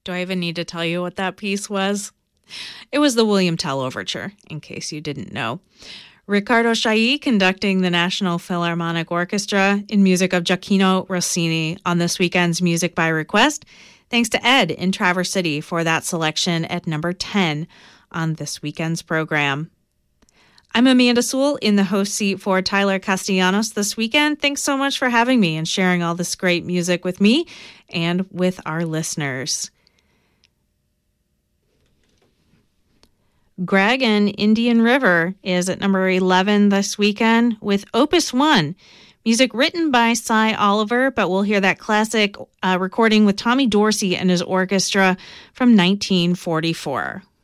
Do I even need to tell you what that piece was? It was the William Tell Overture, in case you didn't know. Riccardo Chailly conducting the National Philharmonic Orchestra in music of Gioacchino Rossini on this weekend's Music by Request. Thanks to Ed in Traverse City for that selection at number 10 on this weekend's program. I'm Amanda Sewell in the host seat for Tyler Castellanos this weekend. Thanks so much for having me and sharing all this great music with me and with our listeners. Greg and Indian River is at number 11 this weekend with Opus 1, music written by Cy Oliver, but we'll hear that classic recording with Tommy Dorsey and his orchestra from 1944.